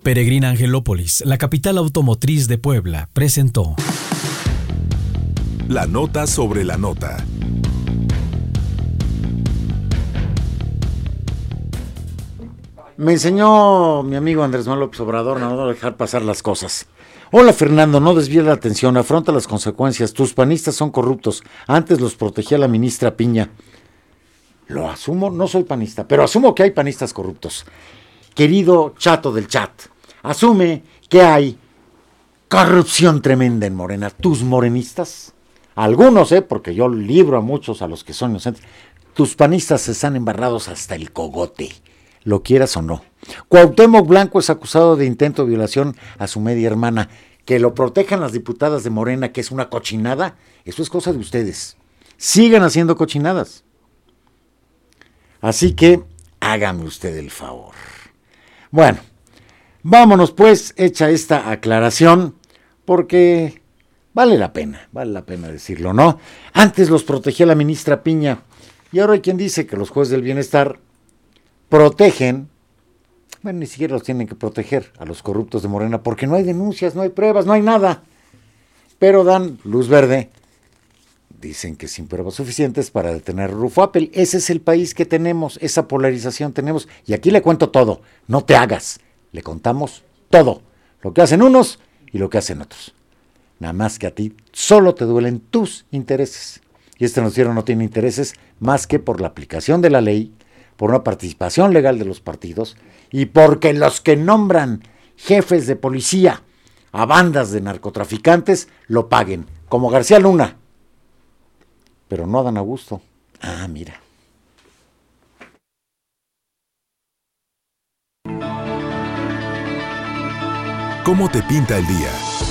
Peregrina Angelópolis, la capital automotriz de Puebla, presentó La nota sobre la nota. Me enseñó mi amigo Andrés Manuel López Obrador no dejar pasar las cosas. Hola Fernando, no desvíes la atención, afronta las consecuencias. Tus panistas son corruptos. Antes los protegía la ministra Piña. Lo asumo, no soy panista, pero asumo que hay panistas corruptos. Querido chato del chat, asume que hay corrupción tremenda en Morena. ¿Tus morenistas? Algunos, porque yo libro a muchos, a los que son inocentes. Tus panistas están embarrados hasta el cogote, lo quieras o no. Cuauhtémoc Blanco es acusado de intento de violación a su media hermana. Que lo protejan las diputadas de Morena, que es una cochinada, eso es cosa de ustedes. Sigan haciendo cochinadas. Así que hágame usted el favor. Bueno, vámonos pues, hecha esta aclaración, porque vale la pena decirlo, ¿no? Antes los protegía la ministra Piña, y ahora hay quien dice que los jueces del bienestar protegen, bueno, ni siquiera los tienen que proteger a los corruptos de Morena, porque no hay denuncias, no hay pruebas, no hay nada, pero dan luz verde. Dicen que sin pruebas suficientes para detener a Rufo Appel. Ese es el país que tenemos, esa polarización tenemos. Y aquí le cuento todo, no te hagas. Le contamos todo, lo que hacen unos y lo que hacen otros. Nada más que a ti solo te duelen tus intereses. Y este noticiero no tiene intereses más que por la aplicación de la ley, por una participación legal de los partidos y porque los que nombran jefes de policía a bandas de narcotraficantes lo paguen, como García Luna. Pero no dan a gusto. Ah, mira. ¿Cómo te pinta el día?